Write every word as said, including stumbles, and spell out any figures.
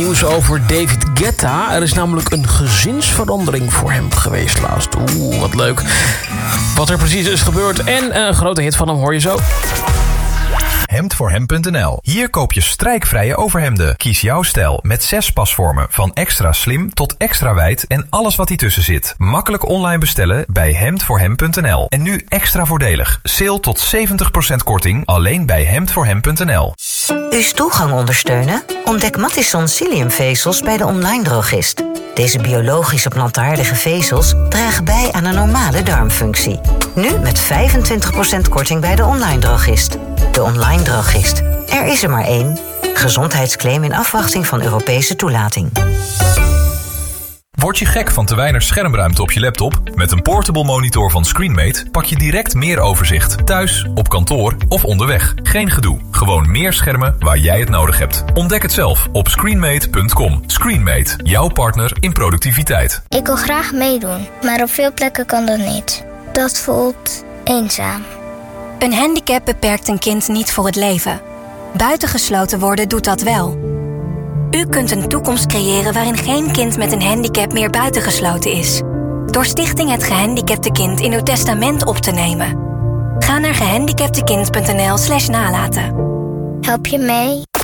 nieuws over David Guetta. Er is namelijk een gezinsverandering voor hem geweest laatst. Oeh, wat leuk. Wat er precies is gebeurd en een grote hit van hem hoor je zo. hemd voor hem punt n l. Hier koop je strijkvrije overhemden. Kies jouw stijl met zes pasvormen. Van extra slim tot extra wijd en alles wat ertussen zit. Makkelijk online bestellen bij hemd voor hem punt n l. En nu extra voordelig. Sale tot zeventig procent korting alleen bij hemd voor hem punt n l. Uw stoelgang ondersteunen? Ontdek Matisson psylliumvezels bij de online drogist. Deze biologische plantaardige vezels dragen bij aan een normale darmfunctie. Nu met vijfentwintig procent korting bij de online drogist. De online drogist. Er is er maar één. Gezondheidsclaim in afwachting van Europese toelating. Word je gek van te weinig schermruimte op je laptop? Met een portable monitor van Screenmate pak je direct meer overzicht. Thuis, op kantoor of onderweg. Geen gedoe. Gewoon meer schermen waar jij het nodig hebt. Ontdek het zelf op screenmate punt com. Screenmate, jouw partner in productiviteit. Ik wil graag meedoen, maar op veel plekken kan dat niet. Dat voelt eenzaam. Een handicap beperkt een kind niet voor het leven. Buitengesloten worden doet dat wel. U kunt een toekomst creëren waarin geen kind met een handicap meer buitengesloten is. Door Stichting Het Gehandicapte Kind in uw testament op te nemen. Ga naar gehandicaptekind punt n l slash nalaten. Help je mee?